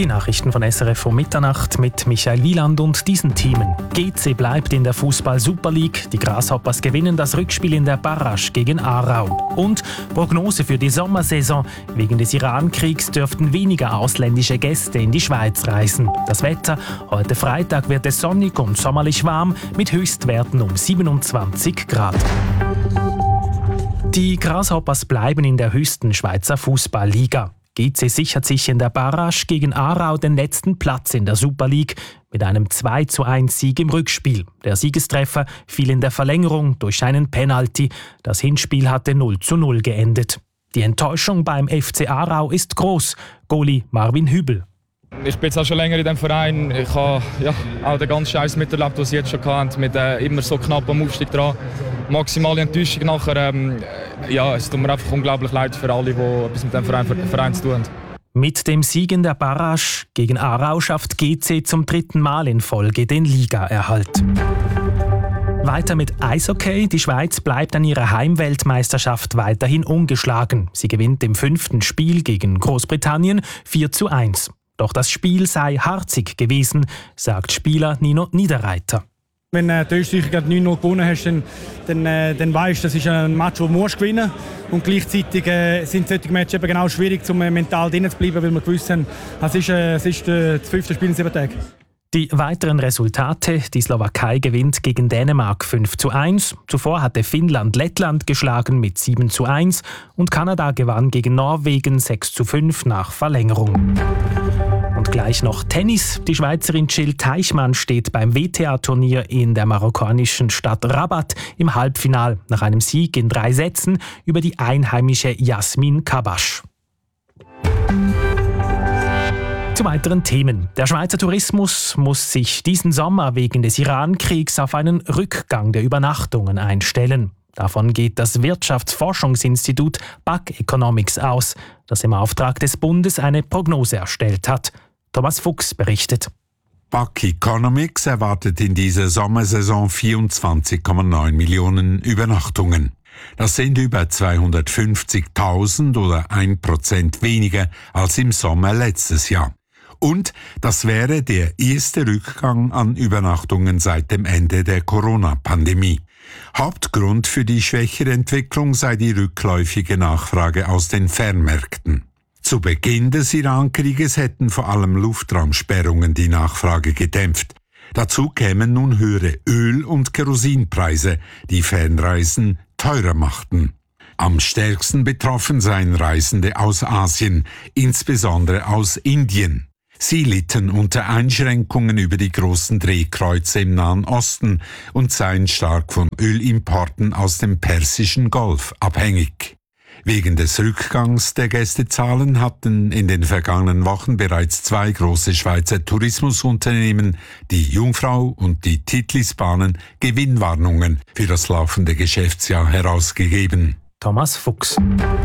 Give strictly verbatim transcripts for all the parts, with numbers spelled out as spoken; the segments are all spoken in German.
Die Nachrichten von S R F um Mitternacht mit Michael Wieland und diesen Themen. G C bleibt in der Fußball-Super League, die Grasshoppers gewinnen das Rückspiel in der Barrage gegen Aarau. Und Prognose für die Sommersaison. Wegen des Iran-Kriegs dürften weniger ausländische Gäste in die Schweiz reisen. Das Wetter: heute Freitag wird es sonnig und sommerlich warm mit Höchstwerten um siebenundzwanzig Grad. Die Grasshoppers bleiben in der höchsten Schweizer Fußballliga. G C sichert sich in der Barrage gegen Aarau den letzten Platz in der Super League mit einem zwei zu eins Sieg im Rückspiel. Der Siegestreffer fiel in der Verlängerung durch einen Penalty. Das Hinspiel hatte null zu null geendet. Die Enttäuschung beim F C Aarau ist groß. Goalie Marvin Hübel. Ich bin jetzt auch schon länger in diesem Verein. Ich habe ja, auch den ganzen Scheiß miterlebt, was sie jetzt schon hatten, mit äh, immer so knapp am Aufstieg dran. Maximale Enttäuschung nachher. Ähm, ja, es tut mir einfach unglaublich leid für alle, die etwas mit dem Verein, Verein zu tun haben. Mit dem Sieg in der Barrage gegen Aarau schafft G C zum dritten Mal in Folge den Ligaerhalt. Weiter mit Eishockey. Die Schweiz bleibt an ihrer Heimweltmeisterschaft weiterhin ungeschlagen. Sie gewinnt im fünften Spiel gegen Großbritannien vier zu eins. Doch das Spiel sei harzig gewesen, sagt Spieler Nino Niederreiter. Wenn äh, die Österreicher gerade neun null gewonnen hast, dann, dann, äh, dann weißt du, das ist ein Match, das du musst gewinnen musst. Und gleichzeitig äh, sind solche Matches eben genau schwierig, um äh, mental drin zu bleiben, weil wir gewusst haben, es ist, äh, es ist äh, das fünfte Spiel in sieben Tagen. Die weiteren Resultate: Die Slowakei gewinnt gegen Dänemark fünf zu eins. Zuvor hatte Finnland Lettland geschlagen mit sieben zu eins und Kanada gewann gegen Norwegen sechs zu fünf nach Verlängerung. Und gleich noch Tennis. Die Schweizerin Jill Teichmann steht beim W T A-Turnier in der marokkanischen Stadt Rabat im Halbfinal nach einem Sieg in drei Sätzen über die einheimische Jasmin Kabasch. Zu weiteren Themen. Der Schweizer Tourismus muss sich diesen Sommer wegen des Iran-Kriegs auf einen Rückgang der Übernachtungen einstellen. Davon geht das Wirtschaftsforschungsinstitut B A C Economics aus, das im Auftrag des Bundes eine Prognose erstellt hat. Thomas Fuchs berichtet. B A C Economics erwartet in dieser Sommersaison vierundzwanzig Komma neun Millionen Übernachtungen. Das sind über zweihundertfünfzigtausend oder ein Prozent weniger als im Sommer letztes Jahr. Und das wäre der erste Rückgang an Übernachtungen seit dem Ende der Corona-Pandemie. Hauptgrund für die schwächere Entwicklung sei die rückläufige Nachfrage aus den Fernmärkten. Zu Beginn des Iran-Krieges hätten vor allem Luftraumsperrungen die Nachfrage gedämpft. Dazu kämen nun höhere Öl- und Kerosinpreise, die Fernreisen teurer machten. Am stärksten betroffen seien Reisende aus Asien, insbesondere aus Indien. Sie litten unter Einschränkungen über die großen Drehkreuze im Nahen Osten und seien stark von Ölimporten aus dem Persischen Golf abhängig. Wegen des Rückgangs der Gästezahlen hatten in den vergangenen Wochen bereits zwei große Schweizer Tourismusunternehmen, die Jungfrau und die Titlisbahnen, Gewinnwarnungen für das laufende Geschäftsjahr herausgegeben. Thomas Fuchs.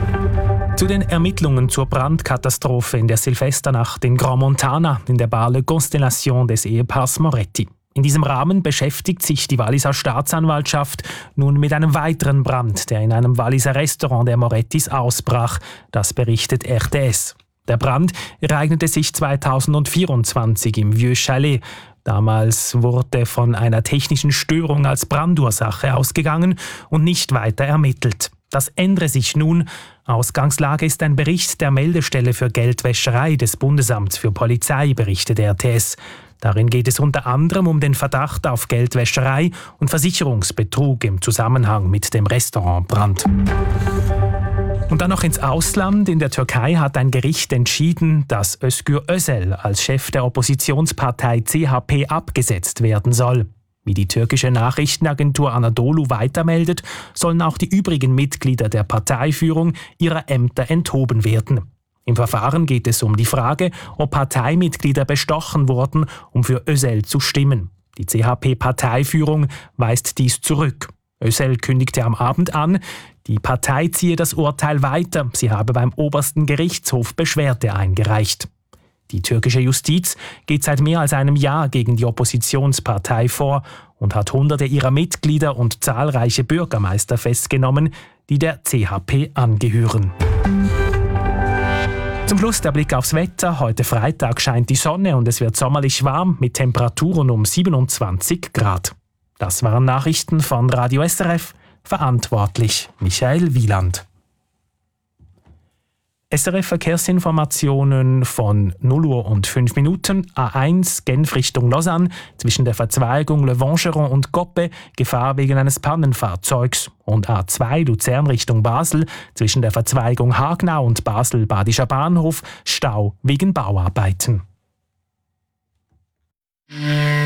Zu den Ermittlungen zur Brandkatastrophe in der Silvesternacht in Grand Montana in der Bar Le Constellation des Ehepaars Moretti. In diesem Rahmen beschäftigt sich die Walliser Staatsanwaltschaft nun mit einem weiteren Brand, der in einem Walliser Restaurant der Morettis ausbrach. Das berichtet R T S. Der Brand ereignete sich zweitausendvierundzwanzig im Vieux Chalet. Damals wurde von einer technischen Störung als Brandursache ausgegangen und nicht weiter ermittelt. Das ändere sich nun. Ausgangslage ist ein Bericht der Meldestelle für Geldwäscherei des Bundesamts für Polizei, berichtet R T S. Darin geht es unter anderem um den Verdacht auf Geldwäscherei und Versicherungsbetrug im Zusammenhang mit dem Restaurantbrand. Und dann noch ins Ausland. In der Türkei hat ein Gericht entschieden, dass Özgür Özel als Chef der Oppositionspartei C H P abgesetzt werden soll. Wie die türkische Nachrichtenagentur Anadolu weitermeldet, sollen auch die übrigen Mitglieder der Parteiführung ihrer Ämter enthoben werden. Im Verfahren geht es um die Frage, ob Parteimitglieder bestochen wurden, um für Özel zu stimmen. Die C H P-Parteiführung weist dies zurück. Özel kündigte am Abend an, die Partei ziehe das Urteil weiter, sie habe beim obersten Gerichtshof Beschwerde eingereicht. Die türkische Justiz geht seit mehr als einem Jahr gegen die Oppositionspartei vor und hat Hunderte ihrer Mitglieder und zahlreiche Bürgermeister festgenommen, die der C H P angehören. Zum Schluss der Blick aufs Wetter. Heute Freitag scheint die Sonne und es wird sommerlich warm mit Temperaturen um siebenundzwanzig Grad. Das waren Nachrichten von Radio S R F. Verantwortlich Michael Wieland. S R F-Verkehrsinformationen von null Uhr und fünf Minuten. A eins Genf Richtung Lausanne zwischen der Verzweigung Le Vangeron und Goppe Gefahr wegen eines Pannenfahrzeugs. Und A zwei Luzern Richtung Basel zwischen der Verzweigung Hagnau und Basel-Badischer Bahnhof Stau wegen Bauarbeiten.